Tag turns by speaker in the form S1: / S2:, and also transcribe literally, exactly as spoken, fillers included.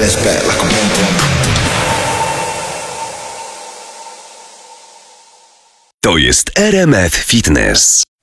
S1: ass back like a boom boom.
S2: To jest R M F Fitness.